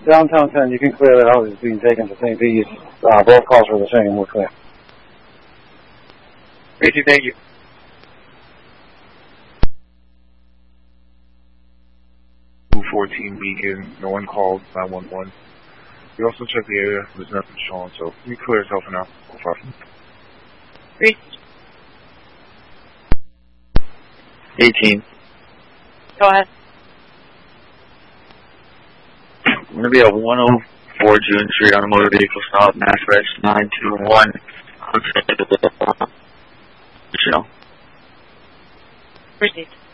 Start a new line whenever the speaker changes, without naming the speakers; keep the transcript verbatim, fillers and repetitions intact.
Downtown ten, you can clear that out. It's being taken to Saint P's. Uh, both calls are the same. We're clear.
Tracy, thank you.
two fourteen Beacon, no one called, nine one one. We also checked the area, there's nothing showing, so you clear yourself for now. Go far.
Three. eighteen.
Go ahead.
I'm going to be at one oh four June Street on a motor vehicle stop, Mass Res nine two one. You know.
Received.